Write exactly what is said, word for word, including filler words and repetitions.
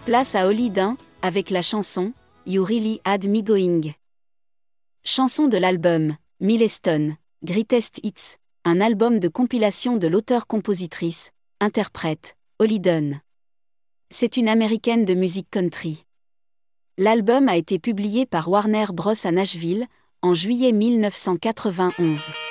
Place à Holly Dunn, avec la chanson « You Really Had Me Going ». Chanson de l'album « Milestone, Greatest Hits », un album de compilation de l'auteure-compositrice, interprète, Holly Dunn. C'est une américaine de musique country. L'album a été publié par Warner Bros. À Nashville, en juillet mille neuf cent quatre-vingt-onze.